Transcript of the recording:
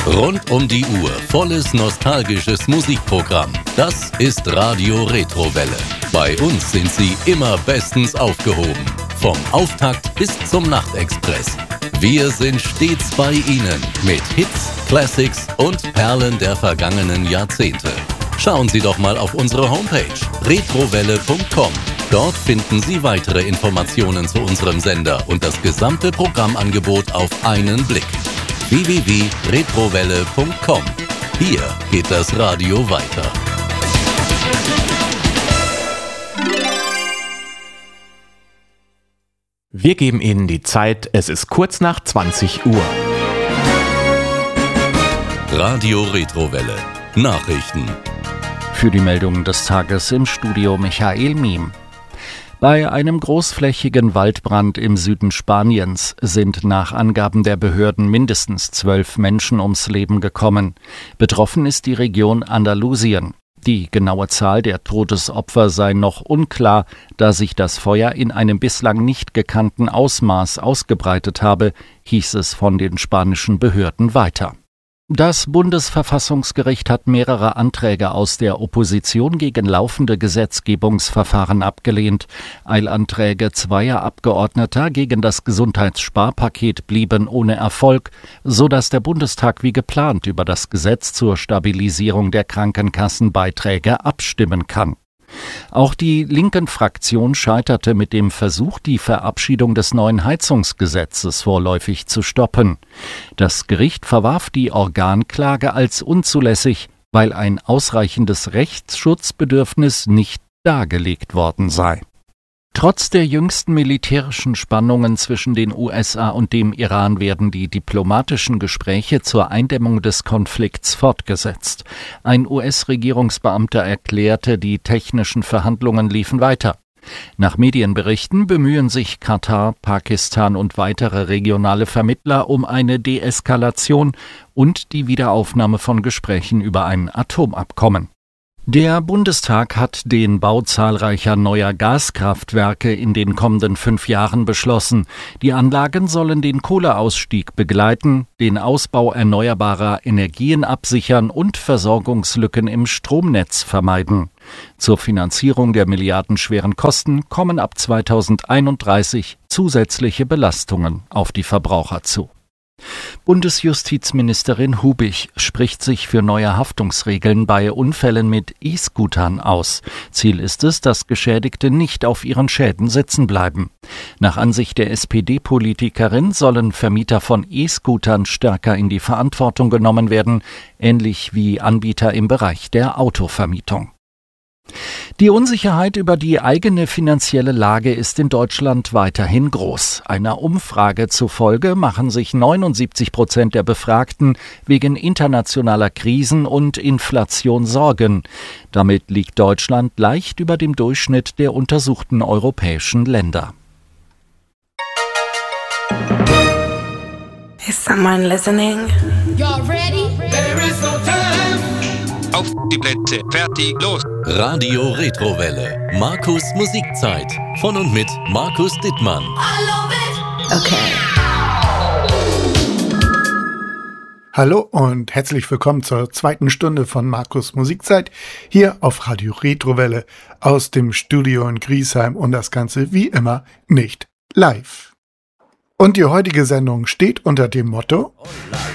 Rund um die Uhr volles nostalgisches Musikprogramm. Das ist Radio Retrowelle. Bei uns sind Sie immer bestens aufgehoben. Vom Auftakt bis zum Nachtexpress. Wir sind stets bei Ihnen mit Hits, Classics und Perlen der vergangenen Jahrzehnte. Schauen Sie doch mal auf unsere Homepage retrowelle.com. Dort finden Sie weitere Informationen zu unserem Sender und das gesamte Programmangebot auf einen Blick. www.retrowelle.com. Hier geht das Radio weiter. Wir geben Ihnen die Zeit, es ist kurz nach 20 Uhr. Radio Retrowelle. Nachrichten. Für die Meldungen des Tages im Studio Michael Miem. Bei einem großflächigen Waldbrand im Süden Spaniens sind nach Angaben der Behörden mindestens 12 Menschen ums Leben gekommen. Betroffen ist die Region Andalusien. Die genaue Zahl der Todesopfer sei noch unklar, da sich das Feuer in einem bislang nicht gekannten Ausmaß ausgebreitet habe, hieß es von den spanischen Behörden weiter. Das Bundesverfassungsgericht hat mehrere Anträge aus der Opposition gegen laufende Gesetzgebungsverfahren abgelehnt. Eilanträge zweier Abgeordneter gegen das Gesundheitssparpaket blieben ohne Erfolg, sodass der Bundestag wie geplant über das Gesetz zur Stabilisierung der Krankenkassenbeiträge abstimmen kann. Auch die linken Fraktion scheiterte mit dem Versuch, die Verabschiedung des neuen Heizungsgesetzes vorläufig zu stoppen. Das Gericht verwarf die Organklage als unzulässig, weil ein ausreichendes Rechtsschutzbedürfnis nicht dargelegt worden sei. Trotz der jüngsten militärischen Spannungen zwischen den USA und dem Iran werden die diplomatischen Gespräche zur Eindämmung des Konflikts fortgesetzt. Ein US-Regierungsbeamter erklärte, die technischen Verhandlungen liefen weiter. Nach Medienberichten bemühen sich Katar, Pakistan und weitere regionale Vermittler um eine Deeskalation und die Wiederaufnahme von Gesprächen über ein Atomabkommen. Der Bundestag hat den Bau zahlreicher neuer Gaskraftwerke in den kommenden 5 Jahren beschlossen. Die Anlagen sollen den Kohleausstieg begleiten, den Ausbau erneuerbarer Energien absichern und Versorgungslücken im Stromnetz vermeiden. Zur Finanzierung der milliardenschweren Kosten kommen ab 2031 zusätzliche Belastungen auf die Verbraucher zu. Bundesjustizministerin Hubig spricht sich für neue Haftungsregeln bei Unfällen mit E-Scootern aus. Ziel ist es, dass Geschädigte nicht auf ihren Schäden sitzen bleiben. Nach Ansicht der SPD-Politikerin sollen Vermieter von E-Scootern stärker in die Verantwortung genommen werden, ähnlich wie Anbieter im Bereich der Autovermietung. Die Unsicherheit über die eigene finanzielle Lage ist in Deutschland weiterhin groß. Einer Umfrage zufolge machen sich 79% der Befragten wegen internationaler Krisen und Inflation Sorgen. Damit liegt Deutschland leicht über dem Durchschnitt der untersuchten europäischen Länder. Is someone listening? Y'all ready? There is no time. Auf die Plätze, fertig, los! Radio Retrowelle. Markus Musikzeit. Von und mit Markus Dittmann. I love it. Okay. Hallo und herzlich willkommen zur 2. Stunde von Markus Musikzeit hier auf Radio Retrowelle aus dem Studio in Griesheim und das Ganze wie immer nicht live. Und die heutige Sendung steht unter dem Motto